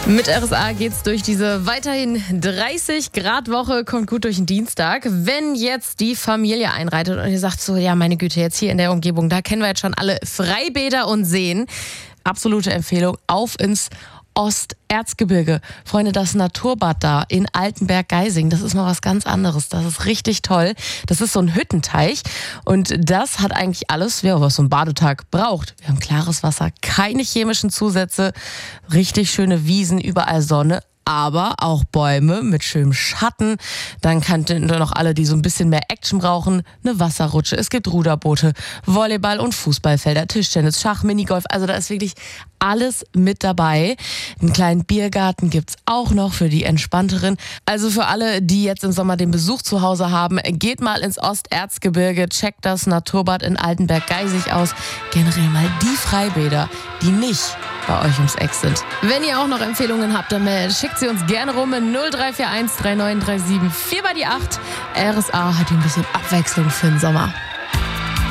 Mit RSA geht's durch diese weiterhin 30-Grad-Woche, kommt gut durch den Dienstag. Wenn jetzt die Familie einreitet und ihr sagt so, ja meine Güte, jetzt hier in der Umgebung, da kennen wir jetzt schon alle Freibäder und Seen. Absolute Empfehlung, auf ins Osterzgebirge. Freunde, das Naturbad da in Altenberg-Geising, das ist mal was ganz anderes. Das ist richtig toll. Das ist so ein Hüttenteich und das hat eigentlich alles, was so ein Badetag braucht. Wir haben klares Wasser, keine chemischen Zusätze, richtig schöne Wiesen, überall Sonne, aber auch Bäume mit schönem Schatten. Dann kannten noch alle, die so ein bisschen mehr Action brauchen, eine Wasserrutsche. Es gibt Ruderboote, Volleyball- und Fußballfelder, Tischtennis, Schach, Minigolf. Also da ist wirklich alles mit dabei. Einen kleinen Biergarten gibt's auch noch für die Entspannteren. Also für alle, die jetzt im Sommer den Besuch zu Hause haben, geht mal ins Osterzgebirge, checkt das Naturbad in Altenberg-Geisig aus. Generell mal die Freibäder, die nicht bei euch ums Eck sind. Wenn ihr auch noch Empfehlungen habt, dann schickt sie uns gerne rum. 0341 3937 4 bei die 8. RSA hat hier ein bisschen Abwechslung für den Sommer.